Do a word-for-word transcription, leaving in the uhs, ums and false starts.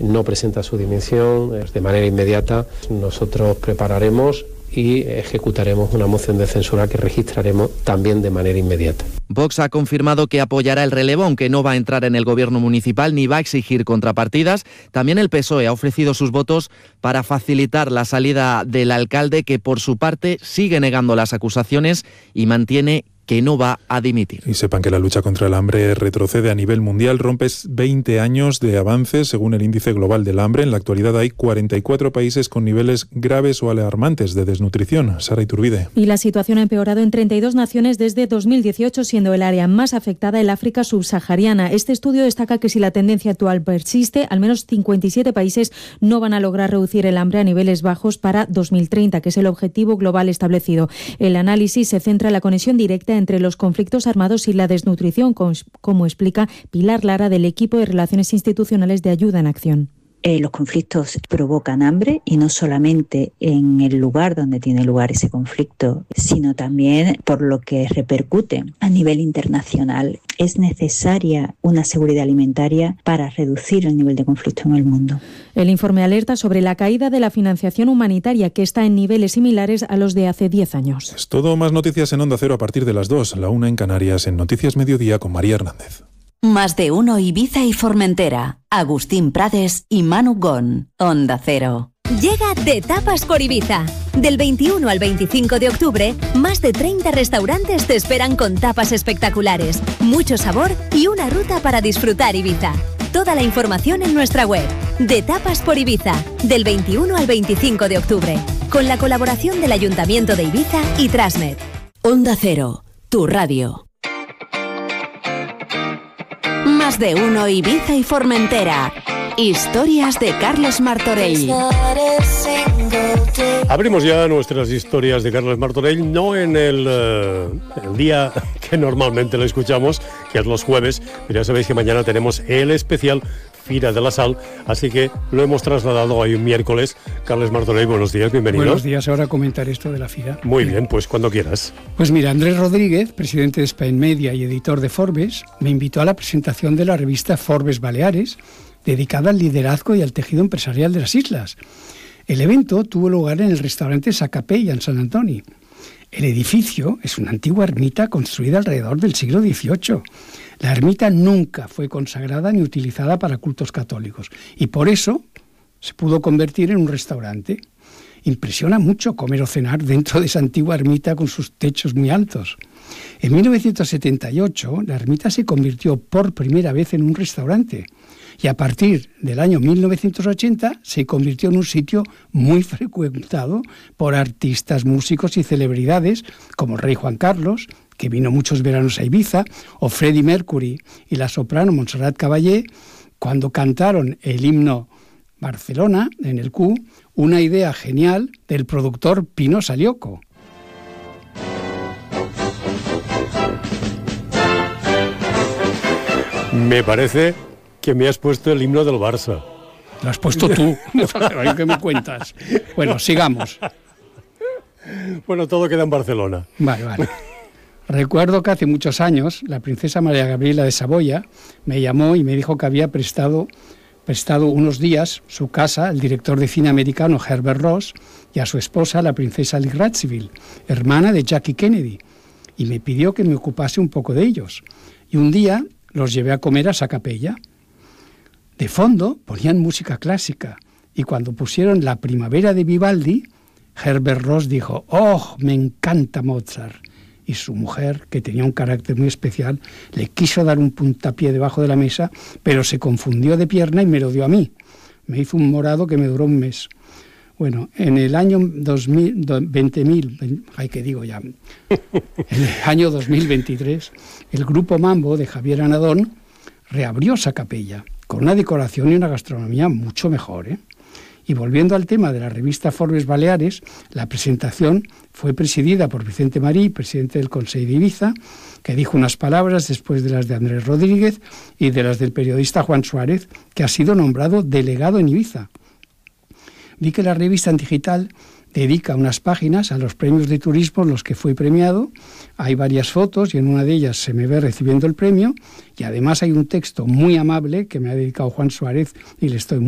no presenta su dimisión, de manera inmediata nosotros prepararemos y ejecutaremos una moción de censura que registraremos también de manera inmediata. Vox ha confirmado que apoyará el relevo, aunque no va a entrar en el gobierno municipal ni va a exigir contrapartidas. También el P S O E ha ofrecido sus votos para facilitar la salida del alcalde, que por su parte sigue negando las acusaciones y mantiene que no va a dimitir. Y sepan que la lucha contra el hambre retrocede a nivel mundial, rompe veinte años de avances según el índice global del hambre. En la actualidad hay cuarenta y cuatro países con niveles graves o alarmantes de desnutrición. Sara Iturbide. Y la situación ha empeorado en treinta y dos naciones desde dos mil dieciocho, siendo el área más afectada el África subsahariana. Este estudio destaca que si la tendencia actual persiste, al menos cincuenta y siete países no van a lograr reducir el hambre a niveles bajos para dos mil treinta, que es el objetivo global establecido. El análisis se centra en la conexión directa entre los conflictos armados y la desnutrición, como explica Pilar Lara del equipo de Relaciones Institucionales de Ayuda en Acción. Eh, los conflictos provocan hambre, y no solamente en el lugar donde tiene lugar ese conflicto, sino también por lo que repercute a nivel internacional. Es necesaria una seguridad alimentaria para reducir el nivel de conflicto en el mundo. El informe alerta sobre la caída de la financiación humanitaria, que está en niveles similares a los de hace diez años. Es todo. Más noticias en Onda Cero a partir de las dos, la una en Canarias, en Noticias Mediodía con María Hernández. Más de uno Ibiza y Formentera. Agustín Prades y Manu Gon. Onda Cero. Llega De Tapas por Ibiza. Del veintiuno al veinticinco de octubre, más de treinta restaurantes te esperan con tapas espectaculares, mucho sabor y una ruta para disfrutar Ibiza. Toda la información en nuestra web. De Tapas por Ibiza. Del veintiuno al veinticinco de octubre. Con la colaboración del Ayuntamiento de Ibiza y Trasmed. Onda Cero. Tu radio. Más de uno Ibiza y Formentera. Historias de Carlos Martorell. Abrimos ya nuestras historias de Carlos Martorell, no en el, uh, el día que normalmente lo escuchamos, que es los jueves, pero ya sabéis que mañana tenemos el especial Fira de la Sal, así que lo hemos trasladado hoy un miércoles. Carlos Martorell, buenos días, bienvenido. Buenos días, ahora comentar esto de la Fira. Muy bien, pues cuando quieras. Pues mira, Andrés Rodríguez, presidente de Spain Media y editor de Forbes, me invitó a la presentación de la revista Forbes Baleares, dedicada al liderazgo y al tejido empresarial de las islas. El evento tuvo lugar en el restaurante Sacapella, en San Antoni. El edificio es una antigua ermita construida alrededor del siglo dieciocho. La ermita nunca fue consagrada ni utilizada para cultos católicos, y por eso se pudo convertir en un restaurante. Impresiona mucho comer o cenar dentro de esa antigua ermita con sus techos muy altos. En mil novecientos setenta y ocho, la ermita se convirtió por primera vez en un restaurante, y a partir del año mil novecientos ochenta se convirtió en un sitio muy frecuentado por artistas, músicos y celebridades como el rey Juan Carlos, que vino muchos veranos a Ibiza, o Freddie Mercury y la soprano Montserrat Caballé, cuando cantaron el himno Barcelona en el Q, una idea genial del productor Pino Salioco. Me parece que me has puesto el himno del Barça. Lo has puesto tú. ¿Qué me cuentas? Bueno, sigamos. Bueno, todo queda en Barcelona. Vale, vale. Recuerdo que hace muchos años la princesa María Gabriela de Saboya me llamó y me dijo que había prestado, prestado unos días su casa al director de cine americano Herbert Ross y a su esposa, la princesa Liz Radziwill, hermana de Jackie Kennedy, y me pidió que me ocupase un poco de ellos. Y un día los llevé a comer a Sacapella. De fondo ponían música clásica, y cuando pusieron La primavera de Vivaldi, Herbert Ross dijo: «Oh, me encanta Mozart». Y su mujer, que tenía un carácter muy especial, le quiso dar un puntapié debajo de la mesa, pero se confundió de pierna y me lo dio a mí. Me hizo un morado que me duró un mes. Bueno, en el año dos mil, veinte mil, ay, ¿qué digo ya? En el año dos mil veintitrés, el grupo Mambo de Javier Anadón reabrió Sacapella, con una decoración y una gastronomía mucho mejor, ¿eh? Y volviendo al tema de la revista Forbes Baleares, la presentación fue presidida por Vicente Marí, presidente del Consell de Ibiza, que dijo unas palabras después de las de Andrés Rodríguez y de las del periodista Juan Suárez, que ha sido nombrado delegado en Ibiza. Vi que la revista en digital dedica unas páginas a los premios de turismo en los que fui premiado. Hay varias fotos y en una de ellas se me ve recibiendo el premio, y además hay un texto muy amable que me ha dedicado Juan Suárez y le estoy muy